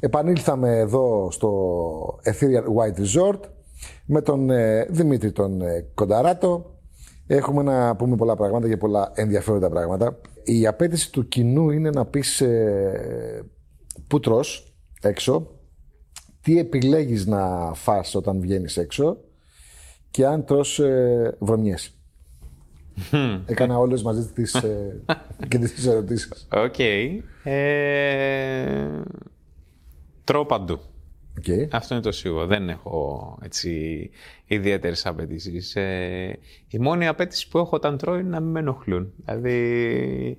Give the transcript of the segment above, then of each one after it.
Επανήλθαμε εδώ στο Ethereal White Resort με τον Δημήτρη τον Κονταράτο. Έχουμε να πούμε πολλά πράγματα και πολλά ενδιαφέροντα πράγματα. Η απέτηση του κοινού είναι να πεις πού τρως έξω, τι επιλέγεις να φας όταν βγαίνεις έξω και αν τρως βρωμιές. Έκανα όλες μαζί και τις ερωτήσεις. Οκ. Τρώω παντού. Okay. Αυτό είναι το σίγουρο. Δεν έχω έτσι ιδιαίτερες απαιτήσεις. Η μόνη απέτηση που έχω όταν τρώω είναι να μην με ενοχλούν. Δηλαδή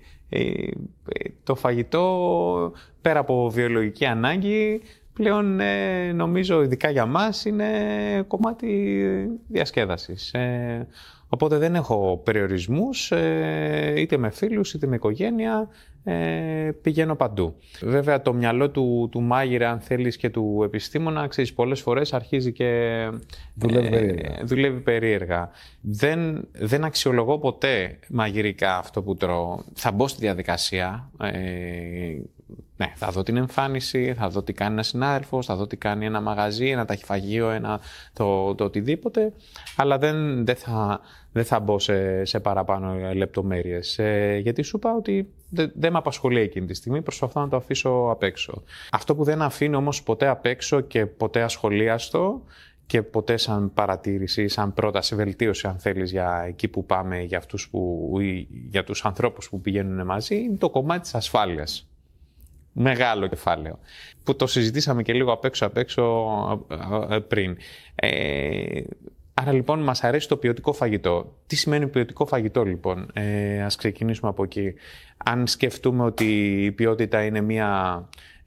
το φαγητό πέρα από βιολογική ανάγκη πλέον νομίζω ειδικά για μας είναι κομμάτι διασκέδασης. Οπότε δεν έχω περιορισμούς, είτε με φίλους είτε με οικογένεια, πηγαίνω παντού. Βέβαια το μυαλό του μάγειρα, αν θέλεις, και του επιστήμονα, ξέρεις, πολλές φορές αρχίζει και δουλεύει περίεργα. Δεν αξιολογώ ποτέ μαγειρικά αυτό που τρώω. Θα μπω στη διαδικασία. Ναι, θα δω την εμφάνιση, θα δω τι κάνει ένας συνάδελφος, θα δω τι κάνει ένα μαγαζί, ένα ταχυφαγείο, το οτιδήποτε, αλλά δεν θα μπω σε παραπάνω λεπτομέρειες. Γιατί σου είπα ότι δεν με απασχολεί εκείνη τη στιγμή, προσπαθώ να το αφήσω απ' έξω. Αυτό που δεν αφήνω όμως ποτέ απ' έξω και ποτέ ασχολίαστο και ποτέ σαν παρατήρηση, σαν πρόταση βελτίωση, αν θέλεις, για εκεί που πάμε, για τους ανθρώπους που πηγαίνουν μαζί, είναι το κομμάτι της ασφάλειας. Μεγάλο κεφάλαιο, που το συζητήσαμε και λίγο απ' έξω πριν. Άρα λοιπόν μας αρέσει το ποιοτικό φαγητό. Τι σημαίνει ποιοτικό φαγητό λοιπόν? Ας ξεκινήσουμε από εκεί. Αν σκεφτούμε ότι η ποιότητα είναι μια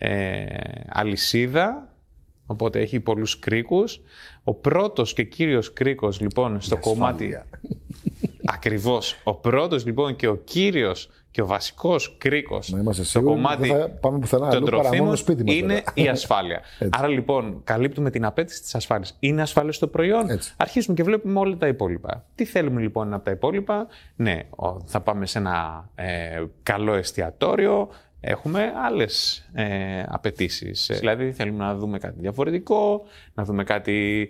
αλυσίδα, οπότε έχει πολλούς κρίκους, ο πρώτος και κύριος κρίκος λοιπόν στο κομμάτι... Ακριβώς. Ο πρώτος λοιπόν και ο κύριος και ο βασικός κρίκος στο κομμάτι των τροφίμων είναι η ασφάλεια. Άρα λοιπόν καλύπτουμε την απέτηση της ασφάλειας. Είναι ασφάλεια στο προϊόν. Έτσι. Αρχίζουμε και βλέπουμε όλα τα υπόλοιπα. Τι θέλουμε λοιπόν από τα υπόλοιπα? Ναι, θα πάμε σε ένα καλό εστιατόριο. Έχουμε άλλες απαιτήσεις. Δηλαδή θέλουμε να δούμε κάτι διαφορετικό, να δούμε κάτι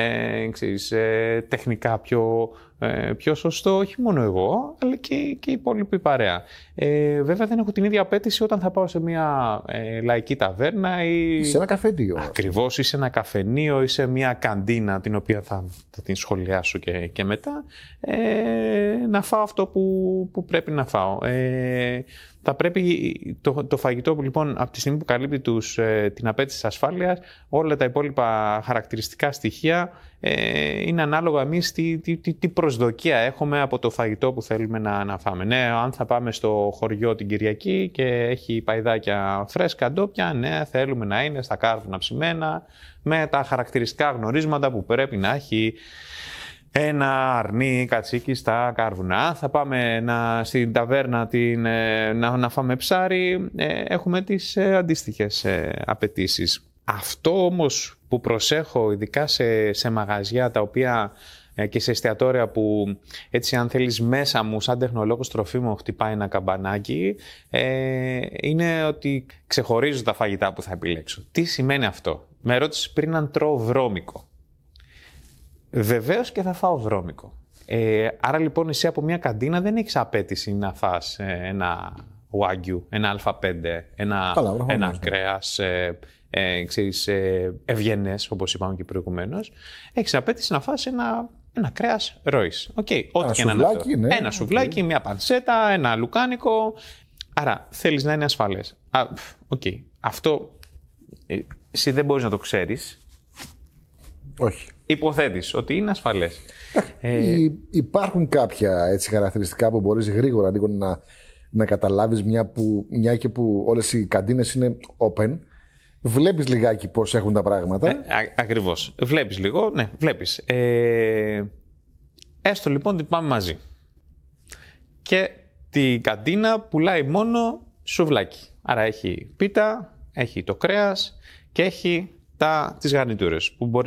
τεχνικά πιο σωστό, όχι μόνο εγώ, αλλά και η υπόλοιπη παρέα. Βέβαια δεν έχω την ίδια απέτηση όταν θα πάω σε μια λαϊκή ταβέρνα ή σε ένα καφενείο. Ακριβώς, ή σε ένα καφενείο ή σε μια καντίνα, την οποία θα την σχολιάσω και μετά, να φάω αυτό που πρέπει να φάω. Θα πρέπει το φαγητό που λοιπόν από τη στιγμή που καλύπτει την απέτηση της ασφάλειας, όλα τα υπόλοιπα χαρακτηριστικά στοιχεία είναι ανάλογα εμείς τι προσδοκία έχουμε από το φαγητό που θέλουμε να φάμε. Ναι, αν θα πάμε στο χωριό την Κυριακή και έχει παϊδάκια φρέσκα ντόπια, ναι, θέλουμε να είναι στα κάρβουνα ψημένα, με τα χαρακτηριστικά γνωρίσματα που πρέπει να έχει ένα αρνί κατσίκι στα κάρβουνα. Θα πάμε στην ταβέρνα να φάμε ψάρι, έχουμε τις αντίστοιχες απαιτήσεις. Αυτό όμως που προσέχω, ειδικά σε μαγαζιά τα οποία και σε εστιατόρια που έτσι, αν θέλεις, μέσα μου σαν τεχνολόγος τροφίμων χτυπάει ένα καμπανάκι, είναι ότι ξεχωρίζω τα φαγητά που θα επιλέξω. Τι σημαίνει αυτό? Με ρώτησες πριν αν τρώω βρώμικο. Βεβαίως και θα φάω βρώμικο. Άρα λοιπόν εσύ από μια καντίνα δεν έχεις απέτηση να φας ένα Wagyu, ένα Α5, ένα κρέας, ευγενές, όπως είπαμε και προηγουμένως. Έχεις απέτηση να φας ένα κρέας ροής. Okay, ό,τι και να είναι αυτό. Ναι. Ένα σουβλάκι, μια πανσέτα, ένα λουκάνικο. Άρα θέλεις να είναι ασφαλές. Αυτό εσύ δεν μπορείς να το ξέρεις. Όχι. Υποθέτεις ότι είναι ασφαλές. Υπάρχουν κάποια έτσι χαρακτηριστικά που μπορείς γρήγορα λίγο να καταλάβεις, μια και που όλες οι καντίνες είναι open. Βλέπεις λιγάκι πώς έχουν τα πράγματα. Ακριβώς. Βλέπεις λίγο, ναι, βλέπεις. Έστω λοιπόν ότι πάμε μαζί. Και την καντίνα πουλάει μόνο σουβλάκι. Άρα έχει πίτα, έχει το κρέας και έχει τις γαρνιτούρες που μπορεί